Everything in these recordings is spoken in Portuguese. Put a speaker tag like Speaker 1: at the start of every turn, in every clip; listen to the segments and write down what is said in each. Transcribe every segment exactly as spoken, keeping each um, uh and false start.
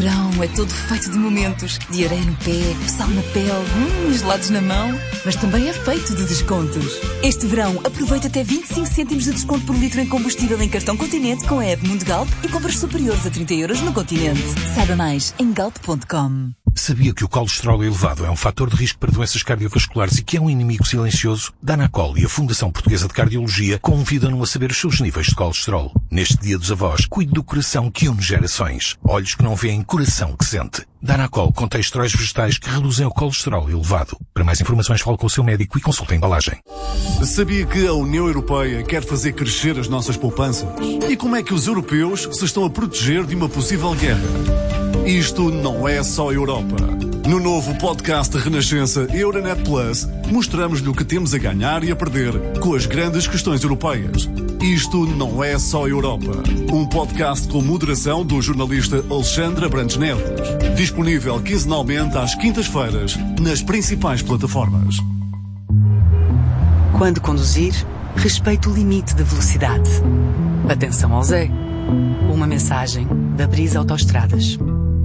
Speaker 1: verão é todo feito de momentos. De areia no pé, sal na pele, hum, gelados na mão. Mas também é feito de descontos. Este verão, aproveita até vinte e cinco cêntimos de desconto por litro em combustível em cartão Continente com a app Mundo Galp e compras superiores a trinta euros no Continente. Saiba mais em galp ponto com.
Speaker 2: Sabia que o colesterol elevado é um fator de risco para doenças cardiovasculares e que é um inimigo silencioso? Danacol e a Fundação Portuguesa de Cardiologia convidam-no a saber os seus níveis de colesterol. Neste Dia dos Avós, cuide do coração que une gerações. Olhos que não veem, coração que sente. Danacol contém esteróis vegetais que reduzem o colesterol elevado. Para mais informações, fale com o seu médico e consulte a embalagem.
Speaker 3: Sabia que a União Europeia quer fazer crescer as nossas poupanças? E como é que os europeus se estão a proteger de uma possível guerra? Isto não é só Europa. No novo podcast Renascença Euronet Plus, mostramos-lhe o que temos a ganhar e a perder com as grandes questões europeias. Isto não é só Europa. Um podcast com moderação do jornalista Alexandre Abrantes Neves. Disponível quinzenalmente às quintas-feiras nas principais plataformas.
Speaker 4: Quando conduzir, respeite o limite de velocidade. Atenção ao Zé. Uma mensagem da Brisa Autoestradas.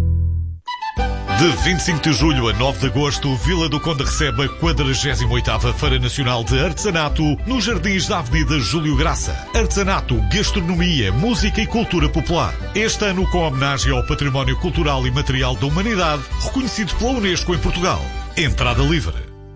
Speaker 5: De vinte e cinco de julho a nove de agosto, Vila do Conde recebe a quadragésima oitava Feira Nacional de Artesanato nos Jardins da Avenida Júlio Graça. Artesanato, gastronomia, música e cultura popular. Este ano com homenagem ao património cultural e material da humanidade, reconhecido pela Unesco em Portugal. Entrada livre.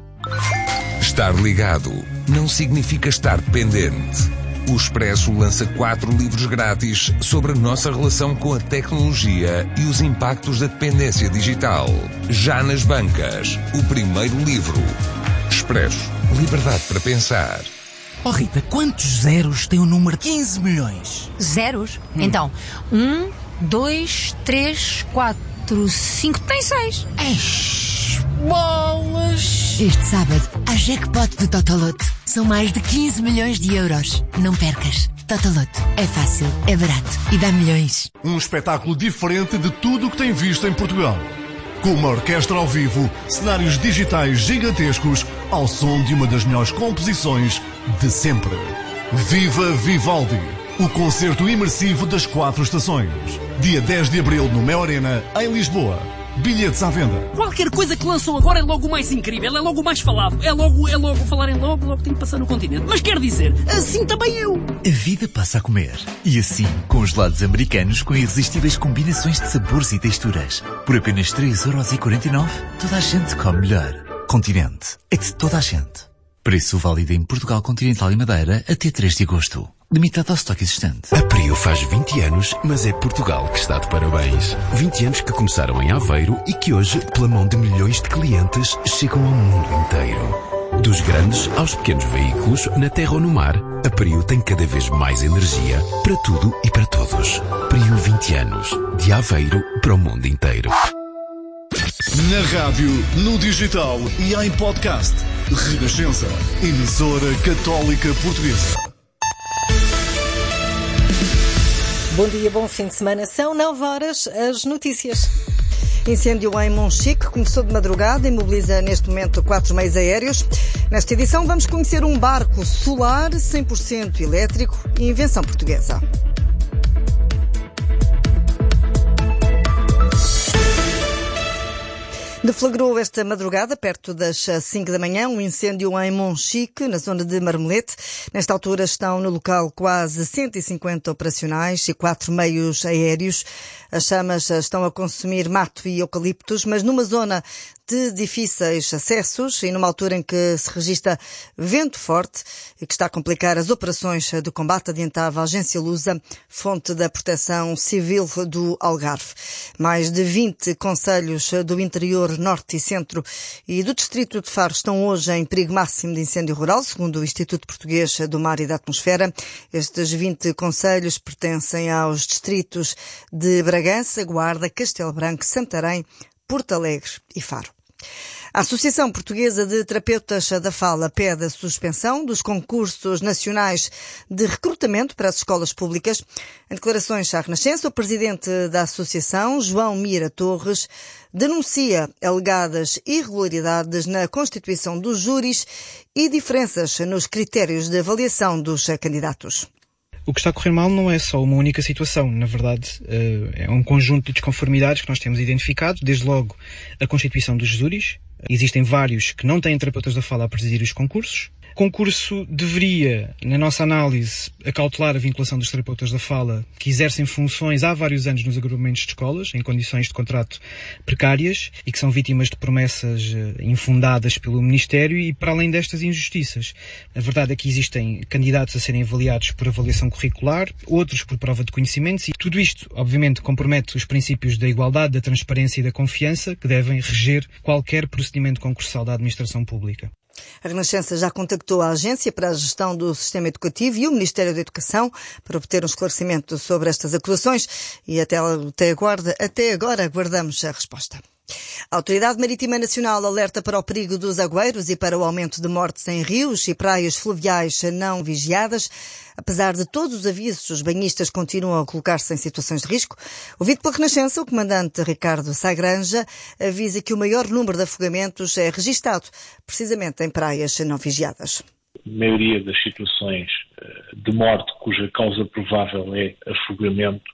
Speaker 6: Estar ligado não significa estar dependente. O Expresso lança quatro livros grátis sobre a nossa relação com a tecnologia e os impactos da dependência digital. Já nas bancas, o primeiro livro. Expresso. Liberdade para pensar.
Speaker 7: Oh Rita, quantos zeros tem o número quinze milhões?
Speaker 8: Zeros? Hum. Então, um, dois, três, quatro, cinco, tem seis.
Speaker 7: Eish, bolas!
Speaker 9: Este sábado, há jackpot do Totoloto. São mais de quinze milhões de euros. Não percas. Totoloto. É fácil, é barato e dá milhões.
Speaker 3: Um espetáculo diferente de tudo o que tem visto em Portugal. Com uma orquestra ao vivo, cenários digitais gigantescos, ao som de uma das melhores composições de sempre. Viva Vivaldi! O concerto imersivo das quatro estações. Dia dez de abril no Mel Arena, em Lisboa. Bilhetes à venda.
Speaker 7: Qualquer coisa que lançam agora é logo o mais incrível, é logo o mais falado, é logo, é logo falarem logo, logo tem que passar no Continente. Mas quer dizer, assim também eu.
Speaker 10: A vida passa a comer. E assim, com gelados americanos com irresistíveis combinações de sabores e texturas. Por apenas três euros e quarenta e nove, toda a gente come melhor. Continente. É de toda a gente. Preço válido em Portugal Continental e Madeira até três de agosto. Limitado ao estoque existente.
Speaker 11: A Prio faz vinte anos, mas é Portugal que está de parabéns. vinte anos que começaram em Aveiro e que hoje, pela mão de milhões de clientes, chegam ao mundo inteiro. Dos grandes aos pequenos veículos, na terra ou no mar, a Prio tem cada vez mais energia para tudo e para todos. Prio vinte anos. De Aveiro para o mundo inteiro.
Speaker 3: Na rádio, no digital e em podcast. Renascença. Emissora Católica Portuguesa.
Speaker 12: Bom dia, bom fim de semana. São nove horas, as notícias. Incêndio em Monchique começou de madrugada e mobiliza neste momento quatro meios aéreos. Nesta edição vamos conhecer um barco solar cem por cento elétrico e invenção portuguesa. Deflagrou esta madrugada, perto das cinco da manhã, um incêndio em Monchique, na zona de Marmelete. Nesta altura estão no local quase cento e cinquenta operacionais e quatro meios aéreos. As chamas estão a consumir mato e eucaliptos, mas numa zona de difíceis acessos e numa altura em que se registra vento forte e que está a complicar as operações de combate, adiantava a agência Lusa, fonte da Proteção Civil do Algarve. Mais de vinte concelhos do interior, norte e centro e do distrito de Faro estão hoje em perigo máximo de incêndio rural, segundo o Instituto Português do Mar e da Atmosfera. Estes vinte concelhos pertencem aos distritos de Bragança, Guarda, Castelo Branco, Santarém, Porto Alegre e Faro. A Associação Portuguesa de Terapeutas da Fala pede a suspensão dos concursos nacionais de recrutamento para as escolas públicas. Em declarações à Renascença, o presidente da associação, João Mira Torres, denuncia alegadas irregularidades na constituição dos júris e diferenças nos critérios de avaliação dos candidatos.
Speaker 13: O que está a correr mal não é só uma única situação, na verdade é um conjunto de desconformidades que nós temos identificado, desde logo a constituição dos júris. Existem vários que não têm terapeutas da fala a presidir os concursos. O concurso deveria, na nossa análise, acautelar a vinculação dos terapeutas da fala que exercem funções há vários anos nos agrupamentos de escolas, em condições de contrato precárias e que são vítimas de promessas infundadas pelo Ministério e para além destas injustiças. A verdade é que existem candidatos a serem avaliados por avaliação curricular, outros por prova de conhecimentos e tudo isto, obviamente, compromete os princípios da igualdade, da transparência e da confiança que devem reger qualquer procedimento concursal da administração pública.
Speaker 12: A Renascença já contactou a Agência para a Gestão do Sistema Educativo e o Ministério da Educação para obter um esclarecimento sobre estas acusações e até, até, agora, até agora aguardamos a resposta. A Autoridade Marítima Nacional alerta para o perigo dos agueiros e para o aumento de mortes em rios e praias fluviais não vigiadas. Apesar de todos os avisos, os banhistas continuam a colocar-se em situações de risco. Ouvido pela Renascença, o comandante Ricardo Sá Granja avisa que o maior número de afogamentos é registado precisamente em praias não vigiadas.
Speaker 14: A maioria das situações de morte cuja causa provável é afogamento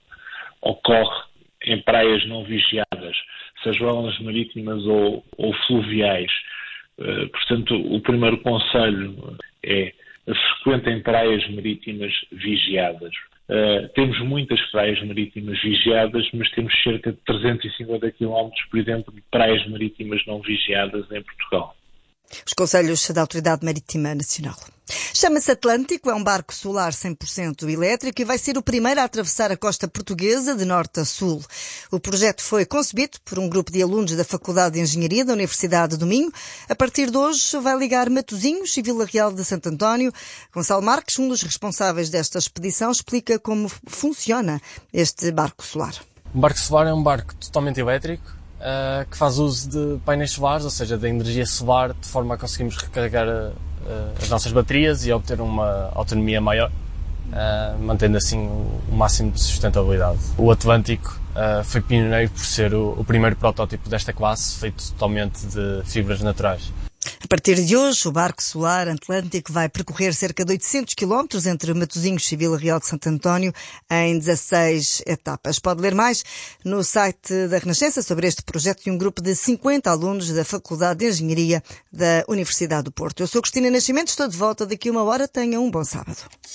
Speaker 14: ocorre em praias não vigiadas, sejam elas marítimas ou, ou fluviais. Uh, portanto, o primeiro conselho é frequentem praias marítimas vigiadas. Uh, temos muitas praias marítimas vigiadas, mas temos cerca de trezentos e cinquenta quilómetros, por exemplo, de praias marítimas não vigiadas em Portugal.
Speaker 12: Os conselhos da Autoridade Marítima Nacional. Chama-se Atlântico, é um barco solar cem por cento elétrico e vai ser o primeiro a atravessar a costa portuguesa de norte a sul. O projeto foi concebido por um grupo de alunos da Faculdade de Engenharia da Universidade do Minho. A partir de hoje vai ligar Matosinhos e Vila Real de Santo António. Gonçalo Marques, um dos responsáveis desta expedição, explica como funciona este barco solar.
Speaker 15: Um barco solar é um barco totalmente elétrico, Uh, que faz uso de painéis solares, ou seja, da energia solar, de forma a conseguirmos recarregar uh, as nossas baterias e a obter uma autonomia maior, uh, mantendo assim o, o máximo de sustentabilidade. O Atlântico uh, foi pioneiro por ser o, o primeiro protótipo desta classe, feito totalmente de fibras naturais.
Speaker 12: A partir de hoje, o barco solar Atlântico vai percorrer cerca de oitocentos quilómetros entre Matosinhos e Vila Real de Santo António em dezasseis etapas. Pode ler mais no site da Renascença sobre este projeto de um grupo de cinquenta alunos da Faculdade de Engenharia da Universidade do Porto. Eu sou Cristina Nascimento, estou de volta daqui a uma hora. Tenha um bom sábado.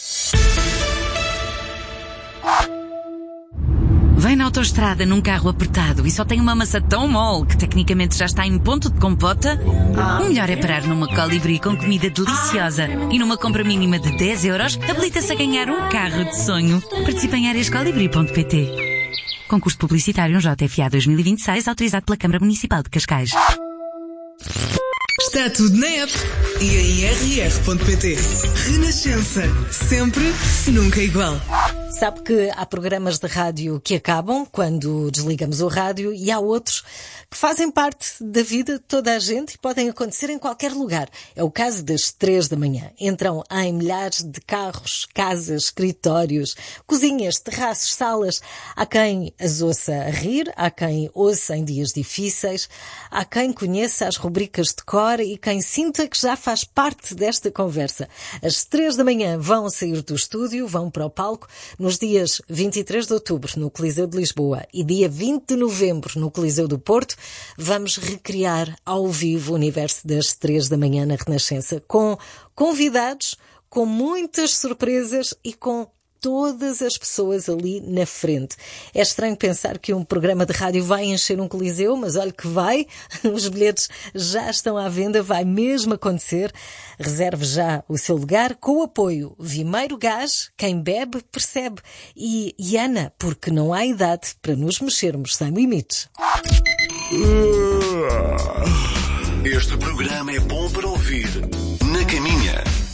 Speaker 1: Vem na autoestrada num carro apertado e só tem uma massa tão mole que tecnicamente já está em ponto de compota? O melhor é parar numa Colibri com comida deliciosa e numa compra mínima de dez euros habilita-se a ganhar um carro de sonho. Participe em áreas colibri ponto pt. Concurso publicitário J F A dois mil e vinte e seis autorizado pela Câmara Municipal de Cascais.
Speaker 16: Está tudo na app e em r r ponto p t. Renascença. Sempre, nunca igual.
Speaker 17: Sabe que há programas de rádio que acabam quando desligamos o rádio e há outros que fazem parte da vida de toda a gente e podem acontecer em qualquer lugar. É o caso das três da manhã. Entram em milhares de carros, casas, escritórios, cozinhas, terraços, salas. Há quem as ouça a rir, há quem ouça em dias difíceis, há quem conheça as rubricas de cor e quem sinta que já faz parte desta conversa. Às três da manhã vão sair do estúdio, vão para o palco. Nos dias vinte e três de outubro, no Coliseu de Lisboa, e dia vinte de novembro, no Coliseu do Porto, vamos recriar ao vivo o universo das três da manhã na Renascença, com convidados, com muitas surpresas e com todas as pessoas ali na frente. É estranho pensar que um programa de rádio vai encher um coliseu, mas olha que vai. Os bilhetes já estão à venda, vai mesmo acontecer. Reserve já o seu lugar com o apoio Vimeiro Gás, quem bebe percebe. E Iana, porque não há idade para nos mexermos sem limites.
Speaker 18: Este programa é bom para ouvir na caminha.